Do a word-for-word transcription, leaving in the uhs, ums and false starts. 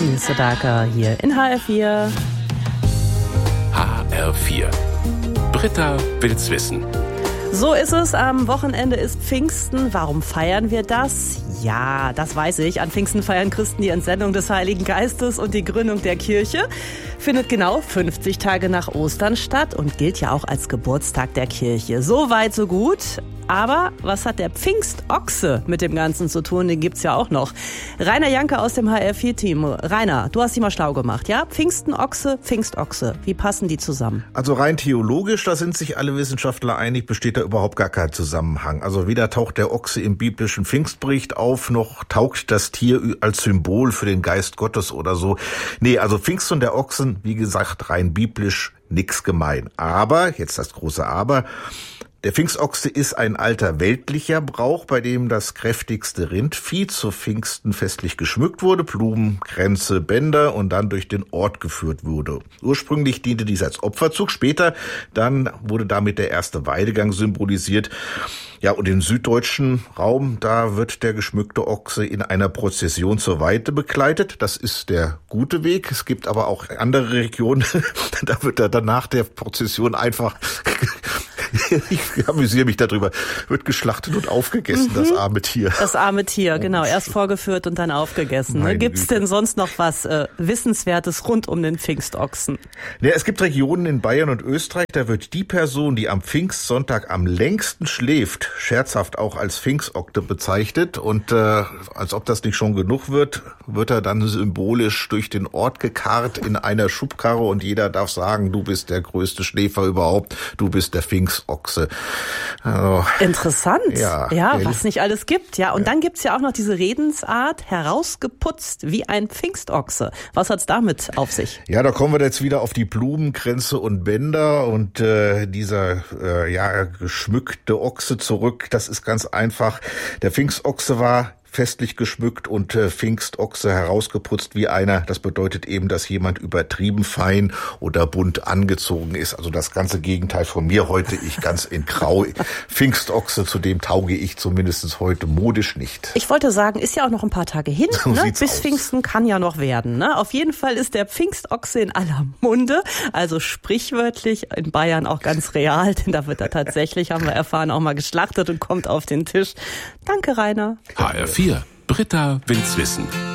Nils Sedaka hier in H R vier. H R vier. Britta will's wissen. So ist es, am Wochenende ist Pfingsten. Warum feiern wir das? Ja, das weiß ich. An Pfingsten feiern Christen die Entsendung des Heiligen Geistes und die Gründung der Kirche. Findet genau fünfzig Tage nach Ostern statt und gilt ja auch als Geburtstag der Kirche. So weit, so gut. Aber was hat der Pfingstochse mit dem Ganzen zu tun? Den gibt's ja auch noch. Rainer Janke aus dem H R vier Team. Rainer, du hast dich mal schlau gemacht, ja? Pfingstenochse, Pfingstochse. Wie passen die zusammen? Also rein theologisch, da sind sich alle Wissenschaftler einig, besteht da überhaupt gar kein Zusammenhang. Also weder taucht der Ochse im biblischen Pfingstbericht auf, noch taugt das Tier als Symbol für den Geist Gottes oder so. Nee, also Pfingst und der Ochsen, wie gesagt, rein biblisch nix gemein. Aber, jetzt das große Aber, der Pfingstochse ist ein alter weltlicher Brauch, bei dem das kräftigste Rindvieh zu Pfingsten festlich geschmückt wurde, Blumen, Kränze, Bänder und dann durch den Ort geführt wurde. Ursprünglich diente dies als Opferzug, später dann wurde damit der erste Weidegang symbolisiert. Ja, und im süddeutschen Raum, da wird der geschmückte Ochse in einer Prozession zur Weide begleitet. Das ist der gute Weg. Es gibt aber auch andere Regionen, da wird er dann nach der Prozession einfach ich amüsiere mich darüber, wird geschlachtet und aufgegessen, mhm. das arme Tier. Das arme Tier, genau. Erst vorgeführt und dann aufgegessen. Ne? Gibt's denn sonst noch was äh, Wissenswertes rund um den Pfingstochsen? Ja, es gibt Regionen in Bayern und Österreich, da wird die Person, die am Pfingstsonntag am längsten schläft, scherzhaft auch als Pfingstokte bezeichnet. Und äh, als ob das nicht schon genug wird, wird er dann symbolisch durch den Ort gekarrt in einer Schubkarre und jeder darf sagen, du bist der größte Schläfer überhaupt, du bist der Pfingstochse. Also, interessant. Ja, ja was nicht alles gibt. Ja, und ja. Dann gibt's ja auch noch diese Redensart, herausgeputzt wie ein Pfingstochse. Was hat's damit auf sich? Ja, da kommen wir jetzt wieder auf die Blumen, Kränze und Bänder und äh, dieser äh, ja geschmückte Ochse zurück. Das ist ganz einfach. Der Pfingstochse war festlich geschmückt und äh, Pfingstochse herausgeputzt wie einer. Das bedeutet eben, dass jemand übertrieben fein oder bunt angezogen ist. Also das ganze Gegenteil von mir heute. Ich ganz in Grau. Pfingstochse, zu dem tauge ich zumindest heute modisch nicht. Ich wollte sagen, ist ja auch noch ein paar Tage hin. So ne? Bis aus. Pfingsten kann ja noch werden. Ne? Auf jeden Fall ist der Pfingstochse in aller Munde. Also sprichwörtlich, in Bayern auch ganz real. Denn da wird er tatsächlich, haben wir erfahren, auch mal geschlachtet und kommt auf den Tisch. Danke, Rainer. H R vier. Britta will's wissen.